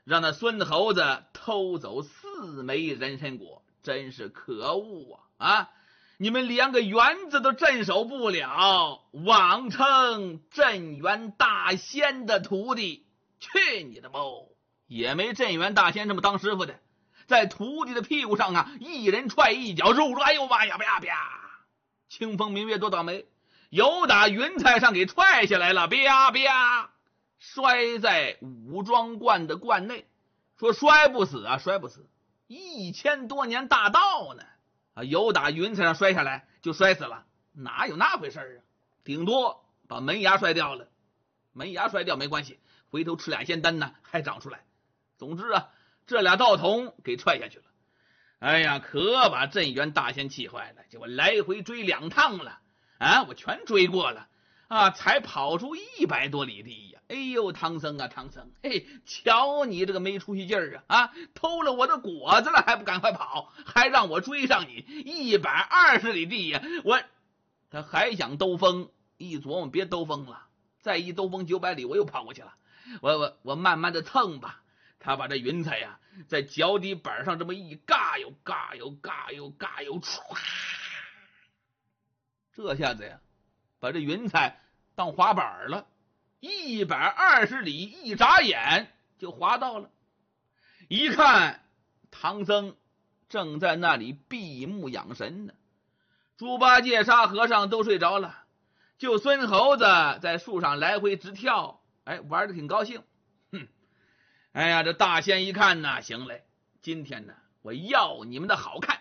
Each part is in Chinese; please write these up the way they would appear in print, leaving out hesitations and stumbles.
让那孙猴子偷走4枚人参果，真是可恶啊！你们连个园子都镇守不了，妄称镇元大仙的徒弟，去你的吧！也没镇元大仙这么当师傅的，在徒弟的屁股上一人踹一脚，肉哎呦妈呀啪啪！清风明月多倒霉，有打云彩上给踹下来了，啪啪，摔在武装观的观内。说摔不死啊，摔不死，1000多年大道呢有打云彩上摔下来就摔死了，哪有那回事顶多把门牙摔掉了，门牙摔掉没关系，回头吃俩仙丹呢还长出来。总之这俩道童给踹下去了。哎呀，可把镇元大仙气坏了，结果来回追2趟了我全追过了才跑出100多里地呀！哎呦，唐僧唐僧，嘿，瞧你这个没出息劲儿偷了我的果子了还不赶快跑，还让我追上你120里地呀！他还想兜风，一琢磨别兜风了，再一兜风900里我又跑过去了，我慢慢的蹭吧。他把这云彩在脚底板上这么一嘎悠嘎悠嘎悠嘎悠，这下子把这云彩当滑板了，120里一眨眼就滑到了。一看唐僧正在那里闭目养神呢，猪八戒沙和尚都睡着了，就孙猴子在树上来回直跳，玩得挺高兴。哎呀，这大仙一看行嘞，今天我要你们的好看。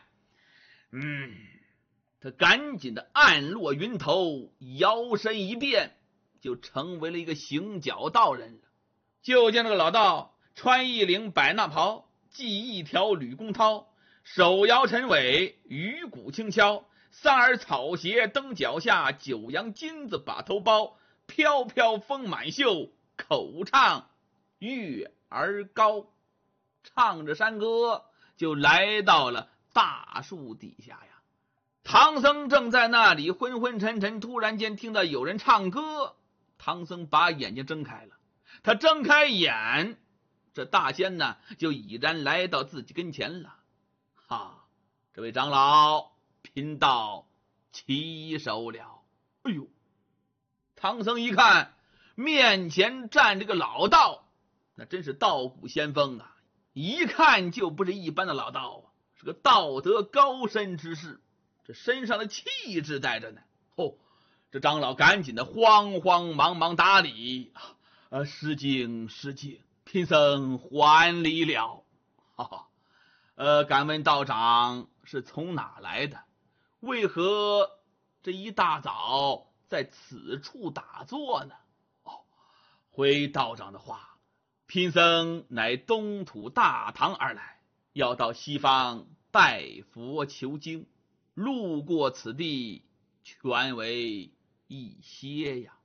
他赶紧的暗落云头，摇身一变，就成为了一个行脚道人了。就见那个老道穿一领百衲袍，系一条吕公绦，手摇陈尾，鱼骨轻敲，3耳草鞋蹬脚下，9阳金子把头包，飘飘风满袖，口唱月儿高。唱着山歌就来到了大树底下呀。唐僧正在那里昏昏沉沉，突然间听到有人唱歌，唐僧把眼睛睁开了。他睁开眼，这大仙就已然来到自己跟前了。这位长老，贫道起手了。哎呦，唐僧一看面前站这个老道，那真是道骨仙风一看就不是一般的老道是个道德高深之士，这身上的气质带着呢。这长老赶紧的慌慌忙忙打礼，失敬失敬，贫僧还礼了。敢问道长是从哪来的？为何这一大早在此处打坐呢？回道长的话，贫僧乃东土大唐而来，要到西方拜佛求经，路过此地，全为一歇呀。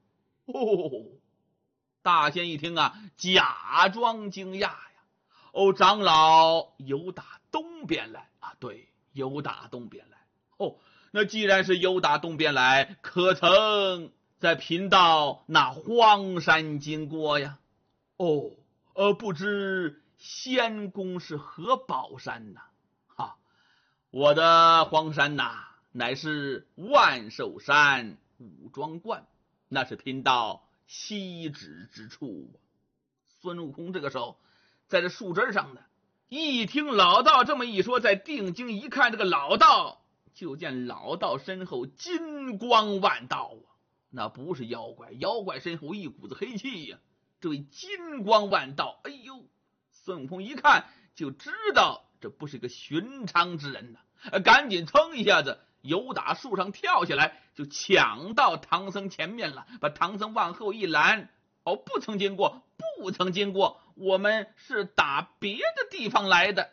大仙一听假装惊讶呀。长老有打东边来对，有打东边来。那既然是有打东边来，可曾在贫道那荒山经过呀？不知仙公是何宝山呢？我的荒山乃是万寿山武装观，那是贫道息止之处。孙悟空这个时候在这树枝上呢，一听老道这么一说，再定睛一看，这个老道就见老道身后金光万道那不是妖怪，妖怪身后一股子黑气呀。这位金光万道，哎呦，孙悟空一看就知道这不是个寻常之人赶紧噌一下子由打树上跳下来，就抢到唐僧前面了，把唐僧往后一拦，不曾经过，不曾经过，我们是打别的地方来的。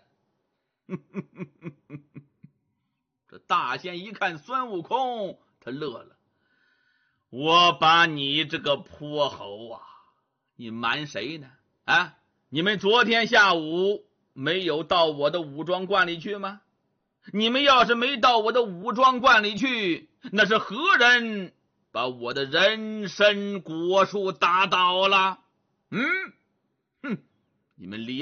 这大仙一看孙悟空，他乐了，我把你这个泼猴你瞒谁呢？你们昨天下午没有到我的武装观里去吗？你们要是没到我的武装观里去，那是何人把我的人参果树打倒了？你们连